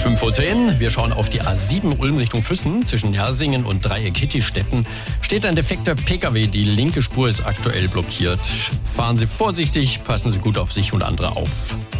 5:10 Uhr. Wir schauen auf die A7 Ulm Richtung Füssen. Zwischen Nersingen und Dreieck-Hittistetten steht ein defekter Pkw. Die linke Spur ist aktuell blockiert. Fahren Sie vorsichtig, passen Sie gut auf sich und andere auf.